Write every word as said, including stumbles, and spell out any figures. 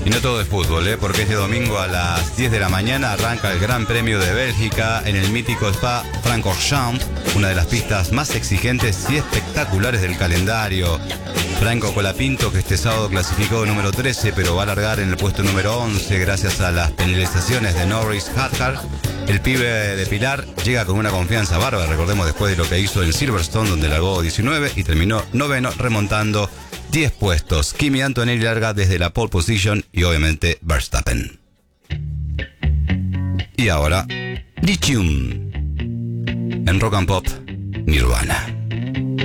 Y no todo es fútbol, ¿eh? Porque este domingo a las diez de la mañana arranca el Gran Premio de Bélgica en el mítico Spa Francorchamps, una de las pistas más exigentes y espectaculares del calendario. Franco Colapinto, que este sábado clasificó número trece, pero va a largar en el puesto número once gracias a las penalizaciones de Norris Hadjar. El pibe de Pilar llega con una confianza bárbara, recordemos después de lo que hizo en Silverstone, donde largó diecinueve y terminó noveno, remontando diez puestos. Kimi Antonelli larga desde la pole position y obviamente Verstappen. Y ahora, Lithium. En Rock and Pop, Nirvana.